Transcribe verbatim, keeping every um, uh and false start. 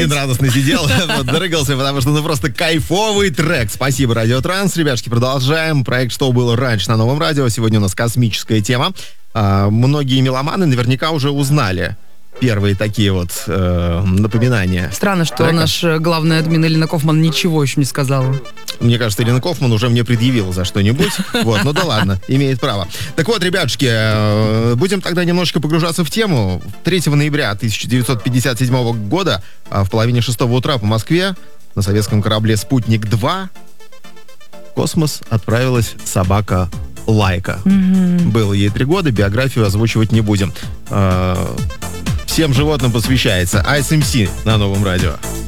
один радостный сидел, вот, дрыгался, потому что ну просто кайфовый трек. Спасибо, Радио Транс. Ребятушки, продолжаем. Проект «Что было раньше» на Новом радио. Сегодня у нас космическая тема. А, многие меломаны наверняка уже узнали первые такие вот э, напоминания. Странно, что трека. наш главный админ Элина Кофман ничего еще не сказала. Мне кажется, Элина Кофман уже мне предъявила за что-нибудь. Вот, ну да ладно, имеет право. Так вот, ребятушки, э, будем тогда немножечко погружаться в тему. третьего ноября тысяча девятьсот пятьдесят седьмого года в половине шестого утра по Москве на советском корабле «Спутник-два» в космос отправилась собака Лайка. Mm-hmm. Было ей три года, биографию озвучивать не будем. Э, всем животным посвящается Ice эм си на Новом радио.